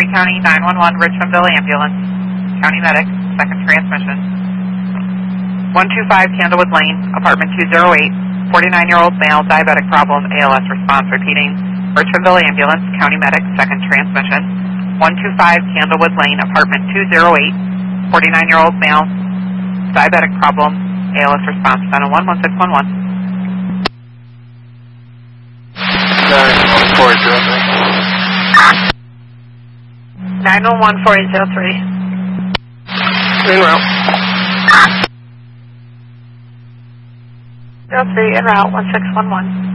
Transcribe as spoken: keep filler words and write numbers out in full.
Erie County nine one one, Richmondville Ambulance, County Medic, second transmission. one two five Candlewood Lane, apartment two oh eight, forty-nine-year-old male, diabetic problem, A L S response repeating. Richmondville Ambulance, County Medic, second transmission. one two five Candlewood Lane, apartment two oh eight, forty-nine-year-old male, diabetic problem, A L S response, nine oh one, one six one one. nine one four zero three. nine one one, four eight zero three. En route. zero three, en route, one six one one.